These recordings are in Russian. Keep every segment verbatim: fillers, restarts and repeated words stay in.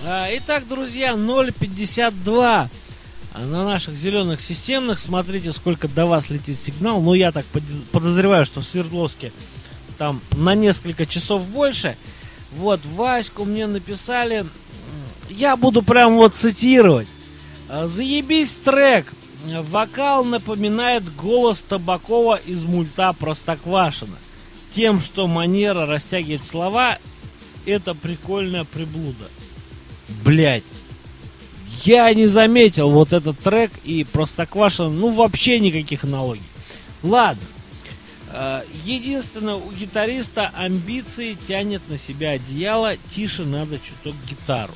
Итак, друзья, ноль пятьдесят два на наших зеленых системных. Смотрите, сколько до вас летит сигнал. Ну, я так подозреваю, что в Свердловске там на несколько часов больше. Вот, Ваську мне написали. Я буду прям вот цитировать. Заебись трек. Вокал напоминает голос Табакова из мульта Простоквашино. Тем, что манера растягивать слова, это прикольная приблуда. Блять. Я не заметил вот этот трек и Простоквашино, ну вообще никаких аналогий. Ладно. Единственное, у гитариста амбиции, тянет на себя одеяло. Тише надо чуток гитару.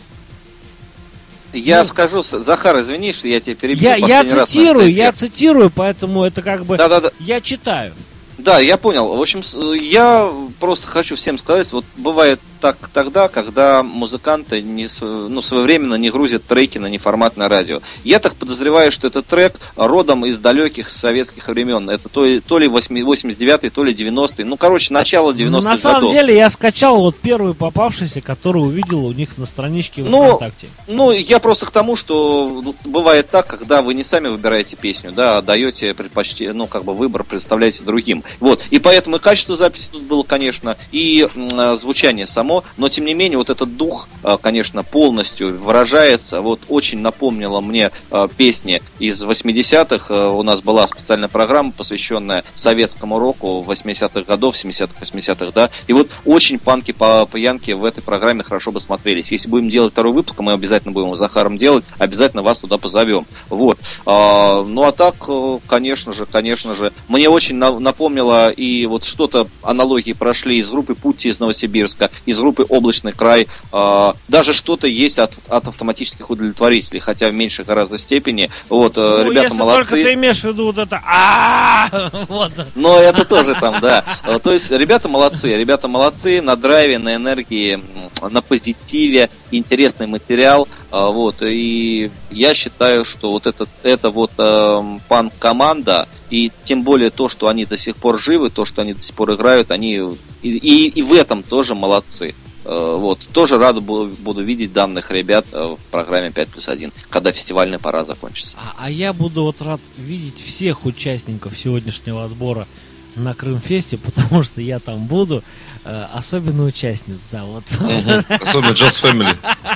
Я ну, скажу, Захар, извини, что я тебя перебил. Я, я цитирую, я цитирую, поэтому это как бы... Да-да-да. Я читаю. Да, я понял. В общем, я просто хочу всем сказать, вот бывает так тогда, когда музыканты не, ну, своевременно не грузят треки на неформатное радио. Я так подозреваю, что этот трек родом из далеких советских времен. Это то, то ли восемьдесят девятый, то ли девяностый. Ну, короче, начало девяностых годов. На самом деле, я скачал вот первый попавшийся, который увидел у них на страничке в ну, ВКонтакте. Ну, я просто к тому, что бывает так, когда вы не сами выбираете песню, да, а даете предпочтение, ну, как бы выбор предоставляете другим. Вот. И поэтому и качество записи тут было, конечно, и м, звучание само. Но, тем не менее, вот этот дух, конечно, полностью выражается. Вот очень напомнило мне песни из восьмидесятых. У нас была специальная программа, посвященная советскому року восьмидесятых годов, семидесятых, восьмидесятых, да. И вот очень панки по пьянке в этой программе хорошо бы смотрелись. Если будем делать второй выпуск, мы обязательно будем его с Захаром делать, обязательно вас туда позовем. Вот. Ну, а так, конечно же, конечно же, мне очень напомнило и вот что-то аналогии прошли из группы Путти из Новосибирска, из группы Облачный край, э, даже что-то есть от, от автоматических удовлетворителей, хотя в меньшей гораздо степени. Вот, э, ну, ребята если молодцы. Только ты имеешь в виду вот это. А-а-а! Вот. Но это тоже там, да. То есть ребята молодцы, ребята молодцы, на драйве, на энергии, на позитиве, интересный материал. Вот, и я считаю, что вот это, это вот э, панк-команда, и тем более то, что они до сих пор живы, то, что они до сих пор играют, они и, и, и в этом тоже молодцы. Э, вот, тоже рад буду, буду видеть данных ребят в программе пять плюс один, когда фестивальная пора закончится. А, а я буду вот рад видеть всех участников сегодняшнего отбора на Крымфесте, потому что я там буду, э, особенно участниц, да, вот. Особенно Just Family.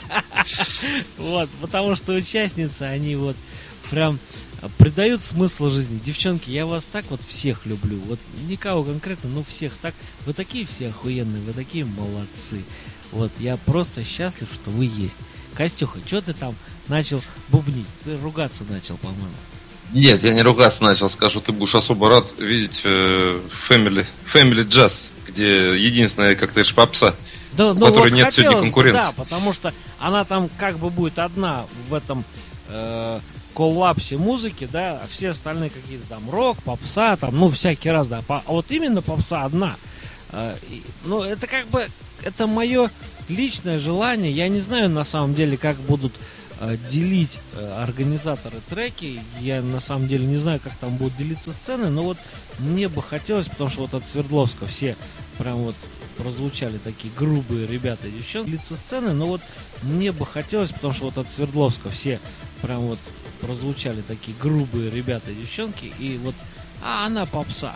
Вот, потому что участницы, они вот прям придают смысл жизни. Девчонки, я вас так вот всех люблю, вот никого конкретно, но всех так. Вы такие все охуенные, вы такие молодцы. Вот, я просто счастлив, что вы есть. Костюха, что ты там начал бубнить? Ты ругаться начал, по-моему. Нет, я не ругаться начал, скажу, ты будешь особо рад видеть э, Family, Family Jazz, где единственная, как ты говоришь, попса, да, у которой вот нет сегодня конкуренции. Да, потому что она там как бы будет одна в этом э, коллапсе музыки, да, а все остальные какие-то там рок, попса, там, ну, всякий раз, да, а вот именно попса одна. Э, и, ну, это как бы, это мое личное желание, я не знаю на самом деле, как будут делить э, организаторы треки. Я на самом деле не знаю, как там будут делиться сцены, но вот мне бы хотелось, потому что вот от Свердловска все прям вот прозвучали такие грубые ребята и девчонки, делиться сцены, но вот мне бы хотелось, потому что вот от Свердловска все прям вот прозвучали такие грубые ребята и девчонки, и вот, а она попса.